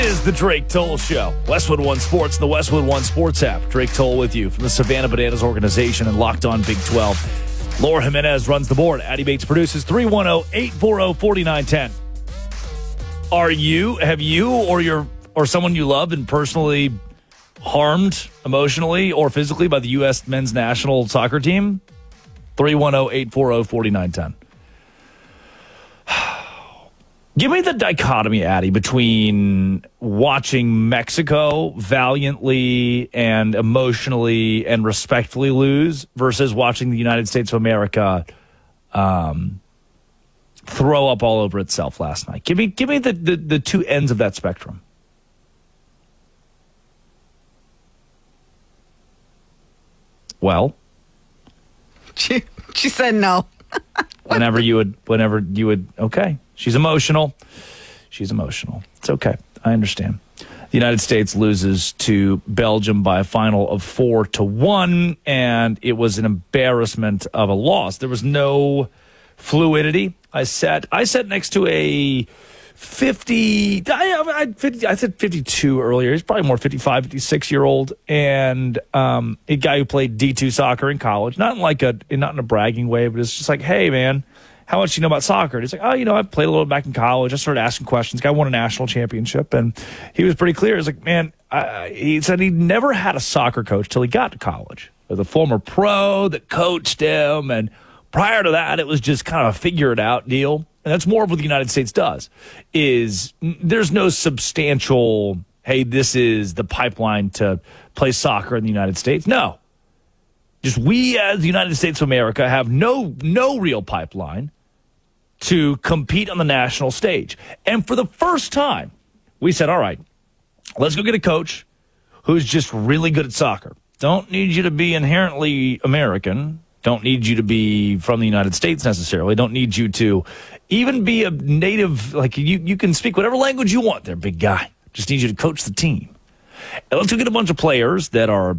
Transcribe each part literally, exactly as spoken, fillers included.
Is the Drake Toll Show. Westwood One Sports, the Westwood One Sports app. Drake Toll with you from the Savannah Bananas organization and Locked On Big twelve. Laura Jimenez runs the board. Addie Bates produces. Three one zero, eight four zero, four nine one zero. Are you, have you or your or someone you love been personally harmed emotionally or physically by the U S men's national soccer team? three one zero, eight four zero, four nine one zero. Give me the dichotomy, Addie, between watching Mexico valiantly and emotionally and respectfully lose versus watching the United States of America um, throw up all over itself last night. Give me, give me the, the, the two ends of that spectrum. Well, she she said no. whenever you would, whenever you would, okay. She's emotional. She's emotional. It's okay. I understand. The United States loses to Belgium by a final of four to one, and it was an embarrassment of a loss. There was no fluidity. I sat. I sat next to a fifty. I, I, fifty, I said fifty-two earlier. He's probably more fifty-five, fifty-six year old, and um, a guy who played D two soccer in college. Not in like a not in a bragging way, but it's just like, hey, man. How much do you know about soccer? And he's like, oh, you know, I played a little back in college. I started asking questions. Guy won a national championship, and he was pretty clear. He's like, man, I, he said he never had a soccer coach till he got to college. There's a former pro that coached him, and prior to that, it was just kind of a figure-it-out deal. And that's more of what the United States does, is there's no substantial, hey, this is the pipeline to play soccer in the United States. No. Just we as the United States of America have no no real pipeline to compete on the national stage. And for the first time, we said, all right, let's go get a coach who's just really good at soccer. Don't need you to be inherently American. Don't need you to be from the United States necessarily. Don't need you to even be a native, like you, you can speak whatever language you want there, big guy. Just need you to coach the team. And let's go get a bunch of players that are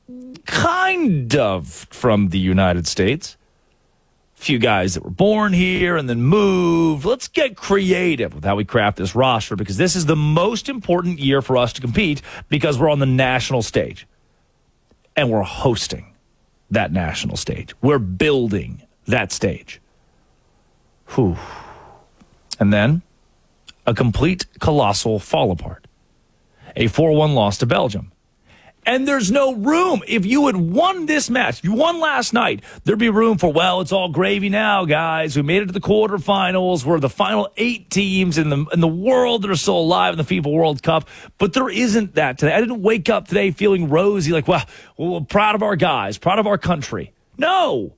kind of from the United States. Few guys that were born here and then moved. Let's get creative with how we craft this roster, because this is the most important year for us to compete, because we're on the national stage and we're hosting that national stage. We're building that stage. Whew. And then a complete colossal fall apart. A four one loss to Belgium. And there's no room. If you had won this match, you won last night, there'd be room for, well, it's all gravy now, guys. We made it to the quarterfinals. We're the final eight teams in the in the world that are still alive in the FIFA World Cup. But there isn't that today. I didn't wake up today feeling rosy, like, well, we're proud of our guys, proud of our country. No.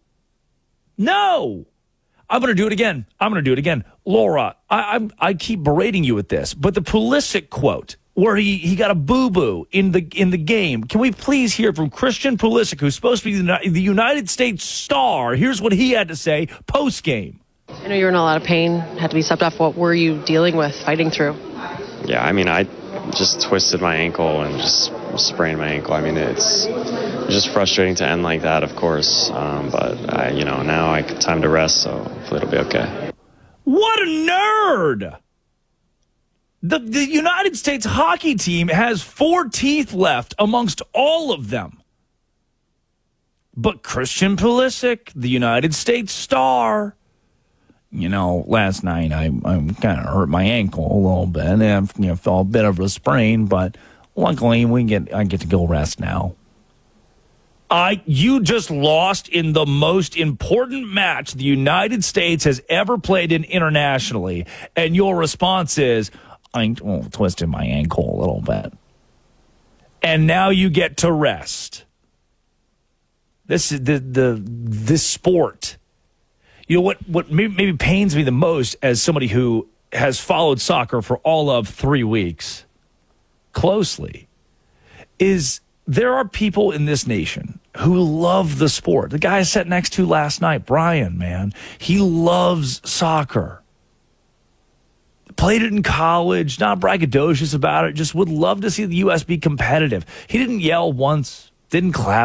No. I'm going to do it again. I'm going to do it again. Laura, I, I'm, I keep berating you with this, but the Pulisic quote, where he, he got a boo-boo in the in the game. Can we please hear from Christian Pulisic, who's supposed to be the, the United States star? Here's what he had to say post-game. I know you were in a lot of pain, had to be stepped off. What were you dealing with, fighting through? Yeah, I mean, I just twisted my ankle and just sprained my ankle. I mean, it's just frustrating to end like that, of course. Um, but, I, you know, now I time to rest, so hopefully it'll be okay. What a nerd! The, the United States hockey team has four teeth left amongst all of them. But Christian Pulisic, the United States star, you know, last night I, I kind of hurt my ankle a little bit. And I, you know, felt a bit of a sprain, but luckily we get I get to go rest now. I you just lost in the most important match the United States has ever played in internationally, and your response is, I well, twisted my ankle a little bit. And now you get to rest. This is the the this sport. You know what what maybe, maybe pains me the most as somebody who has followed soccer for all of three weeks closely is there are people in this nation who love the sport. The guy I sat next to last night, Brian, man, he loves soccer. Played it in college, not braggadocious about it, just would love to see the U S be competitive. He didn't yell once, didn't clap.